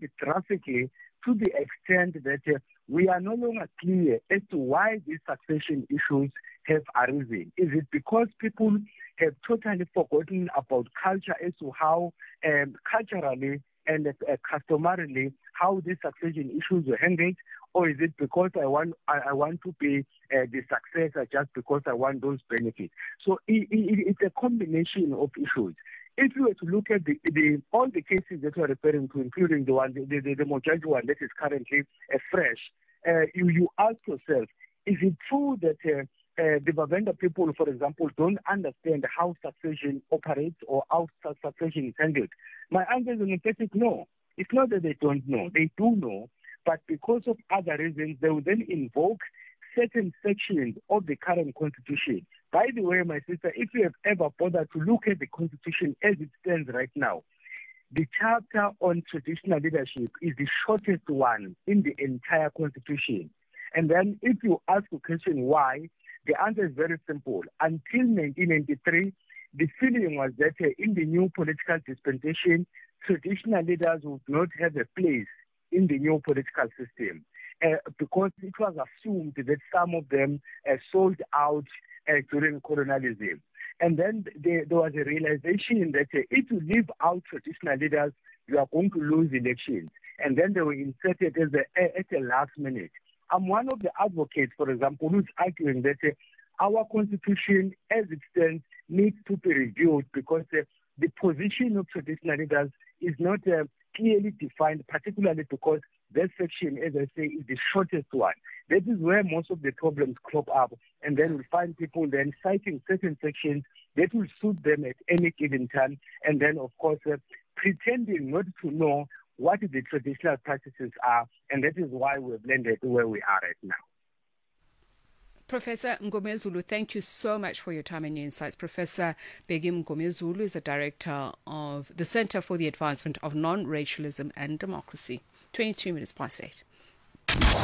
changed drastically to the extent that we are no longer clear as to why these succession issues have arisen. Is it because people have totally forgotten about culture as to how culturally and customarily how these succession issues were handled, or is it because I want to be the successor just because I want those benefits? So it's a combination of issues. If you were to look at all the cases that you are referring to, including the Mojaji one that is currently fresh, you ask yourself, is it true that the Bavenda people, for example, don't understand how succession operates or how succession is handled? My answer is an emphatic no. It's not that they don't know. They do know, but because of other reasons, they will then invoke certain sections of the current constitution. By the way, my sister, if you have ever bothered to look at the constitution as it stands right now, the chapter on traditional leadership is the shortest one in the entire constitution. And then if you ask the question why, the answer is very simple. Until 1993, the feeling was that in the new political dispensation, traditional leaders would not have a place in the new political system because it was assumed that some of them sold out during colonialism. And then there was a realization that if you leave out traditional leaders, you are going to lose elections. And then they were inserted at the last minute. I'm one of the advocates, for example, who's arguing that our constitution as it stands needs to be reviewed because the position of traditional leaders is not clearly defined, particularly because that section, as I say, is the shortest one. That is where most of the problems crop up. And then we find people then citing certain sections that will suit them at any given time. And then, of course, pretending not to know what the traditional practices are. And that is why we've landed where we are right now. Professor Mngomezulu, thank you so much for your time and your insights. Professor Bheki Mngomezulu is the director of the Center for the Advancement of Non-Racialism and Democracy. 22 minutes past 8.